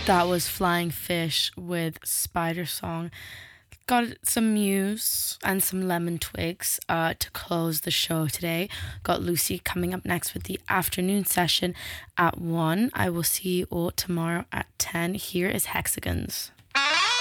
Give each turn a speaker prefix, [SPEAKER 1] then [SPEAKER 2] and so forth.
[SPEAKER 1] That was Flying Fish with Spider Song. Got some Muse and some Lemon Twigs to close the show today. Got Lucy coming up next with the afternoon session at 1. I will see you all tomorrow at 10. Here is Hexagons.